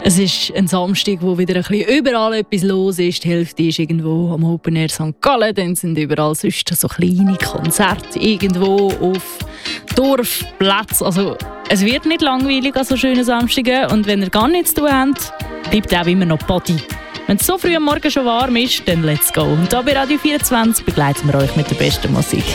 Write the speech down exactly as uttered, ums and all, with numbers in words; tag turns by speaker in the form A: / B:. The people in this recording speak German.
A: Es ist ein Samstag, wo wieder ein bisschen überall etwas los ist. Die Hälfte ist irgendwo am Open Air Sankt Gallen. Dann sind überall sonst so kleine Konzerte irgendwo auf Dorfplätzen. Also es wird nicht langweilig an so schönen Samstagen. Und wenn ihr gar nichts zu tun habt, bleibt auch immer noch Party. Wenn es so früh am Morgen schon warm ist, dann let's go. Und hier bei Radio vierundzwanzig begleiten wir euch mit der besten Musik.